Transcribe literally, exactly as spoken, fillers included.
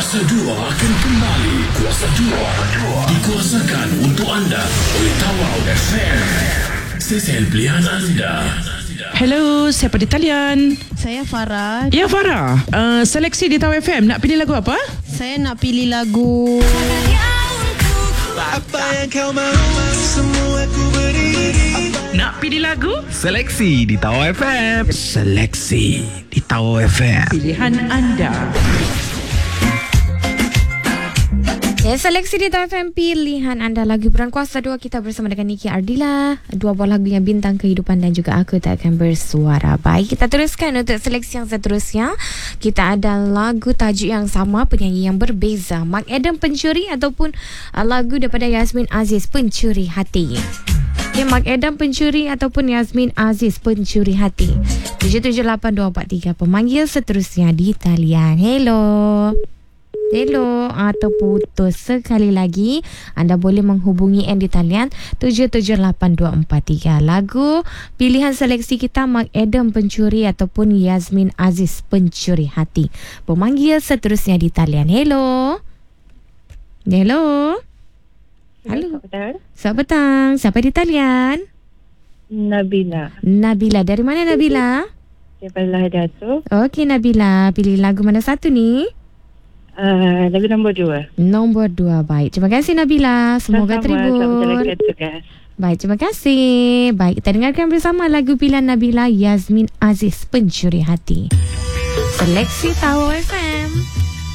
Kuasa dua akan kembali. Kuasa dua dikuasakan untuk anda oleh Tawau F M. Stesen pilihan anda. Hello, siapa di talian? Saya Farah. Ya, Farah. Uh, seleksi di Tawau F M. Nak pilih lagu apa? Saya nak pilih lagu Apa yang kau mahu, semua ku beri. Nak pilih lagu? Seleksi di Tawau F M. Seleksi di Tawau F M. Pilihan anda. Ya, seleksi di Tawau F M, pilihan anda lagu Bulan Kuasa dua. Kita bersama dengan Niki Ardila. Dua buah lagu yang bintang kehidupan dan juga Aku Tak Akan Bersuara. Baik, kita teruskan untuk seleksi yang seterusnya. Kita ada lagu tajuk yang sama, penyanyi yang berbeza. Mark Adam, Pencuri, ataupun uh, lagu daripada Yasmin Aziz, Pencuri Hati. Okay, Mark Adam, Pencuri, ataupun Yasmin Aziz, Pencuri Hati. tujuh tujuh lapan dua empat tiga. Pemanggil seterusnya di talian. Hello. Hello, atau putus sekali lagi. Anda boleh menghubungi N di talian tujuh tujuh lapan dua empat tiga. Lagu pilihan seleksi kita Mark Adam, Pencuri, ataupun Yasmin Aziz, Pencuri Hati. Pemanggil seterusnya di talian. Hello. Hello. Halo. Selamat petang. Siapa di talian? Nabila. Nabila. Dari mana Nabila? Daripada Datuk. Okey Nabila, pilih lagu mana satu ni? Uh, lagu nombor dua. Nombor dua, baik. Terima kasih Nabila. Semoga Sama-sama, terhibur. selamat jalankan tugas. Baik, terima kasih. Baik, kita dengarkan bersama lagu pilihan Nabila, Yasmin Aziz, Pencuri Hati. Seleksi Tawau F M.